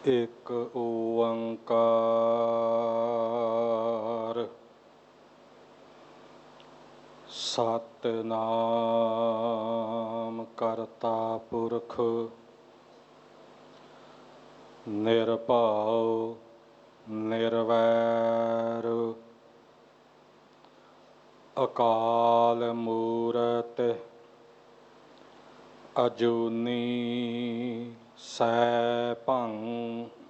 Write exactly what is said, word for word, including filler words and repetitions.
ਇੱਕ ਓੰਕਾਰ ਸਤਿਨਾਮ ਕਰਤਾ ਪੁਰਖ ਨਿਰਭਉ ਨਿਰਵੈਰ ਅਕਾਲ ਮੂਰਤਿ ਅਜੂਨੀ ਸੈਭੰ